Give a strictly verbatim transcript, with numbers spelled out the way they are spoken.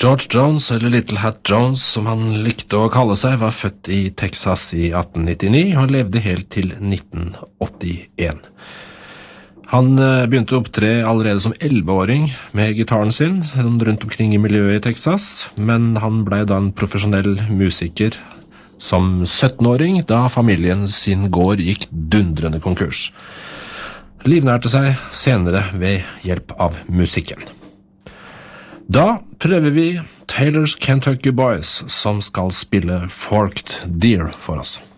George Jones, eller Little Hat Jones som han likte å kalle seg, var født i Texas i atten nittini og levde helt til nitten åttien. Han begynte å opptre allerede som elleveåring med gitaren sin rundt omkring i miljøet i Texas, men han ble da en profesjonell musiker som syttenåring da familien sin gård gikk dundrende konkurs. Livnærte seg senere ved hjelp av musikken. Da prøver vi Taylor's Kentucky Boys, som skal spille Forked Deer for oss.